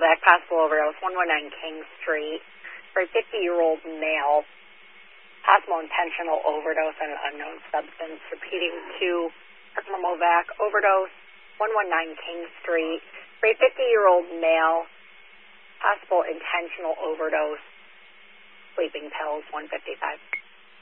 Permovac, possible overdose, 119 King Street, for a 50-year-old male, possible intentional overdose on an unknown substance. Repeating to Permovac, overdose, 119 King Street, for a 50-year-old male, possible intentional overdose, sleeping pills, 155.